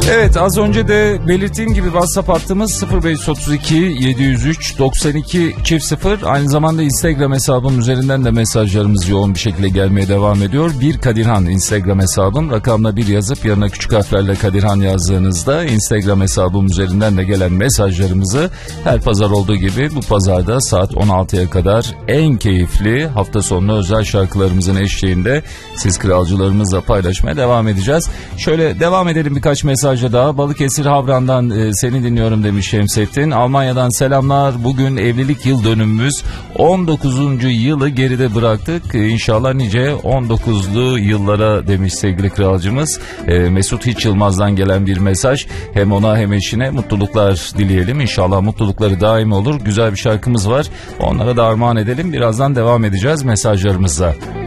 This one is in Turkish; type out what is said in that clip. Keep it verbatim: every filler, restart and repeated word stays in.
Evet, az önce de belirttiğim gibi WhatsApp hattımız sıfır beş otuz iki yedi yüz üç doksan iki çift sıfır. Aynı zamanda Instagram hesabım üzerinden de mesajlarımız yoğun bir şekilde gelmeye devam ediyor. Bir Kadirhan Instagram hesabım. Rakamla bir yazıp yanına küçük harflerle Kadirhan yazdığınızda Instagram hesabım üzerinden de gelen mesajlarımızı her pazar olduğu gibi bu pazarda saat on altıya kadar en keyifli hafta sonu özel şarkılarımızın eşliğinde siz kralcılarımızla paylaşmaya devam edeceğiz. Şöyle devam edelim birkaç mesajla daha. Balıkesir Havran'dan e, seni dinliyorum demiş Şemsettin. Almanya'dan selamlar. Bugün evlilik yıl dönümümüz. on dokuzuncu yılı geride bıraktık. E, İnşallah nice on dokuzlu yıllara demiş sevgili kralcımız. E, Mesut Hiç Yılmaz'dan gelen bir mesaj. Hem ona hem eşine mutluluklar dileyelim. İnşallah mutlulukları daim olur. Güzel bir şarkımız var. Onlara da armağan edelim. Birazdan devam edeceğiz mesajlarımızla.